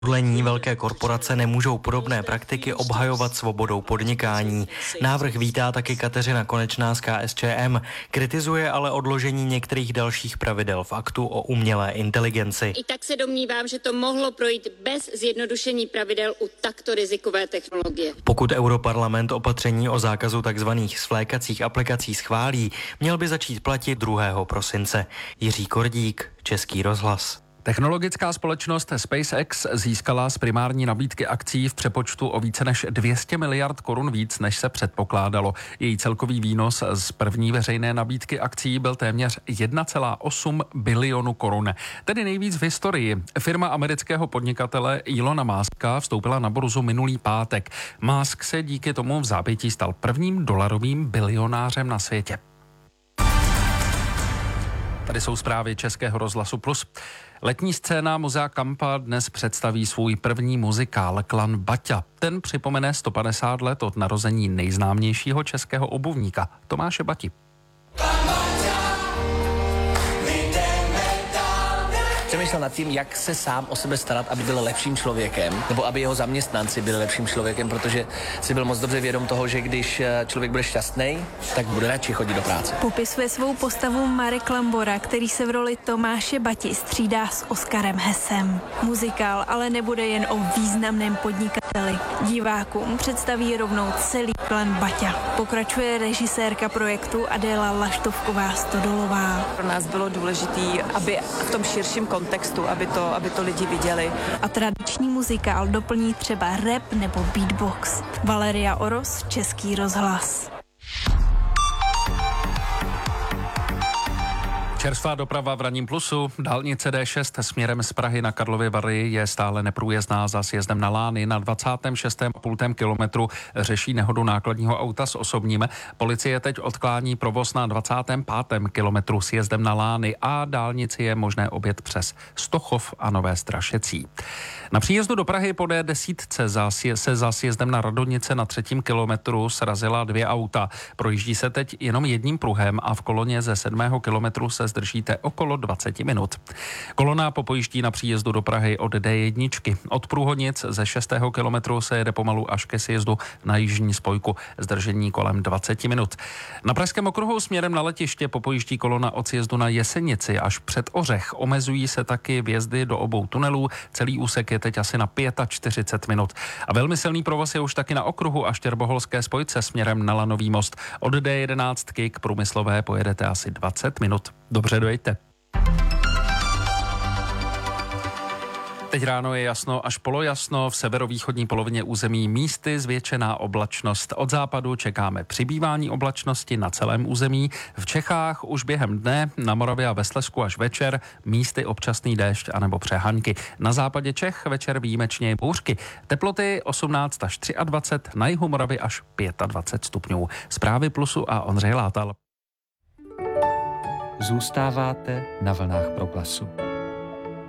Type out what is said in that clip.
Podle ní velké korporace nemůžou podobné praktiky obhajovat svobodou podnikání. Návrh vítá taky Kateřina Konečná z KSČM. Kritizuje ale odložení některých dalších pravidel v aktu o umělé inteligenci. I tak se domnívám, že to mohlo projít bez zjednodušení pravidel u takto rizikové technologie. Pokud Europarlament opatření o zákazu takzvaných svlékacích aplikací schválí, měl by začít platit 2. prosince. Jiří Kordík, Český rozhlas. Technologická společnost SpaceX získala z primární nabídky akcií v přepočtu o více než 200 miliard korun víc, než se předpokládalo. Její celkový výnos z první veřejné nabídky akcií byl téměř 1,8 bilionu korun. Tedy nejvíc v historii. Firma amerického podnikatele Elona Muska vstoupila na burzu minulý pátek. Musk se díky tomu v zápětí stal prvním dolarovým bilionářem na světě. Tady jsou zprávy Českého rozhlasu Plus. Letní scéna Muzea Kampa dnes představí svůj první muzikál Klan Baťa. Ten připomene 150 let od narození nejznámějšího českého obuvníka Tomáše Bati. Přemýšlel nad tím, jak se sám o sebe starat, aby byl lepším člověkem, nebo aby jeho zaměstnanci byli lepším člověkem, protože si byl moc dobře vědom toho, že když člověk bude šťastný, tak bude radši chodit do práce. Popisuje svou postavu Marek Lambora, který se v roli Tomáše Bati střídá s Oskarem Hessem. Muzikál ale nebude jen o významném podnikateli. Divákům představí rovnou celý klan Baťa. Pokračuje režisérka projektu Adéla Laštovková Stodolová. Pro nás bylo důležité, aby v tom širším kontextu, aby to lidi viděli. A tradiční muzikál doplní třeba rap nebo beatbox. Valeria Oros, Český rozhlas. Čerstvá doprava v ranním plusu. Dálnice D6 směrem z Prahy na Karlovy Vary je stále neprůjezdná za sjezdem na Lány. Na 26,5 kilometru řeší nehodu nákladního auta s osobním. Policie teď odklání provoz na 25. kilometru sjezdem na Lány a dálnici je možné objet přes Stochov a Nové Strašecí. Na příjezdu do Prahy po D10 se za sjezdem na Radonice na 3. kilometru srazila 2 auta. Projíždí se teď jenom jedním pruhem a v koloně ze 7. kilometru se zdržíte okolo 20 minut. Kolona popojíždí na příjezdu do Prahy od D1. Od Průhonic ze 6. kilometru se jede pomalu až ke sjezdu na jižní spojku. Zdržení kolem 20 minut. Na Pražském okruhu směrem na letiště popojíždí kolona od sjezdu na Jesenici až před Ořech. Omezují se taky vjezdy do obou tunelů. Celý úsek je teď asi na 45 minut. A velmi silný provoz je už taky na okruhu a Štěrboholské spojce směrem na Lanový most. Od D11 k Průmyslové pojedete asi 20 minut. Dobře dojďte. Teď ráno je jasno až polojasno, v severovýchodní polovině území místy zvětšená oblačnost. Od západu čekáme přibývání oblačnosti na celém území. V Čechách už během dne, na Moravě a ve Slezsku až večer, místy občasný déšť anebo přehaňky. Na západě Čech večer výjimečně bouřky. Teploty 18 až 23, na jihu Moravy až 25 stupňů. Zprávy Plusu a Ondřej Látal. Zůstáváte na vlnách Proglasu.